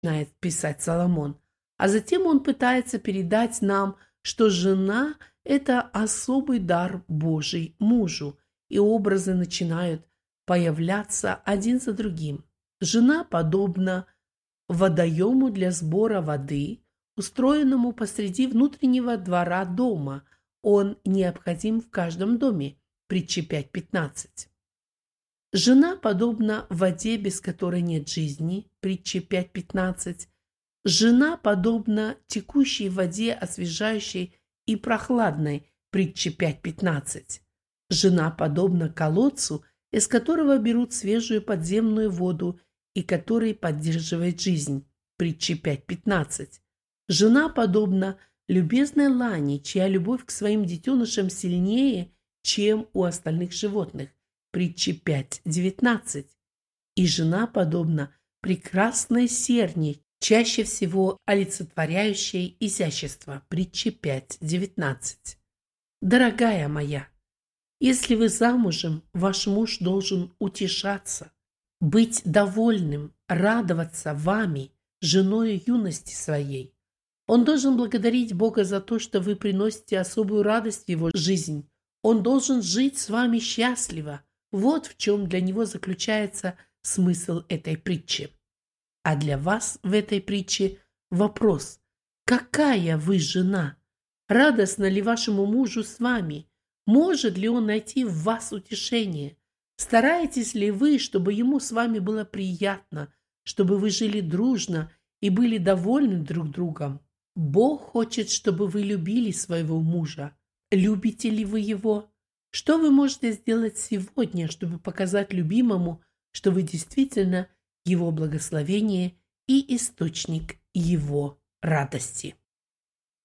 начинает писать Соломон. А затем он пытается передать нам, что жена – это особый дар Божий мужу, и образы начинают появляться один за другим. Жена подобна водоему для сбора воды, устроенному посреди внутреннего двора дома. Он необходим в каждом доме. Притча 5:15. Жена подобна воде, без которой нет жизни. Притча 5:15. Жена подобна текущей воде, освежающей и прохладной. Притча 5:15. Жена подобна колодцу, из которого берут свежую подземную воду и который поддерживает жизнь. Притча 5:15. Жена подобна любезной лани, чья любовь к своим детенышам сильнее, чем у остальных животных. Притча 5:19. И жена подобна прекрасной серне, чаще всего олицетворяющей изящество. Притча 5:19. Дорогая моя, если вы замужем, ваш муж должен утешаться, быть довольным, радоваться вами, женою юности своей. Он должен благодарить Бога за то, что вы приносите особую радость в его жизнь. Он должен жить с вами счастливо. Вот в чем для него заключается смысл этой притчи. А для вас в этой притче вопрос: какая вы жена? Радостно ли вашему мужу с вами? Может ли он найти в вас утешение? Стараетесь ли вы, чтобы ему с вами было приятно, чтобы вы жили дружно и были довольны друг другом? Бог хочет, чтобы вы любили своего мужа. Любите ли вы его? Что вы можете сделать сегодня, чтобы показать любимому, что вы действительно его благословение и источник его радости?